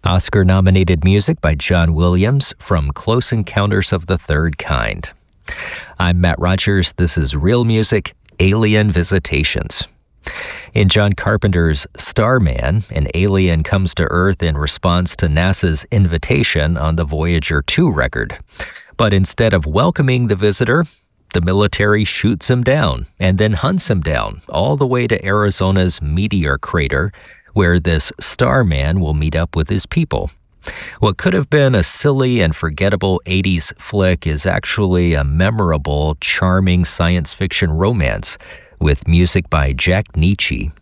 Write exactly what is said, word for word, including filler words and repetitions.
Oscar-nominated music by John Williams from Close Encounters of the Third Kind. I'm Matt Rogers. This is Real Music, Alien Visitations. In John Carpenter's Starman, an alien comes to Earth in response to NASA's invitation on the Voyager two record. But instead of welcoming the visitor, the military shoots him down and then hunts him down all the way to Arizona's Meteor Crater, where this Starman will meet up with his people. What could have been a silly and forgettable eighties flick is actually a memorable, charming science fiction romance with music by Jack Nitzsche.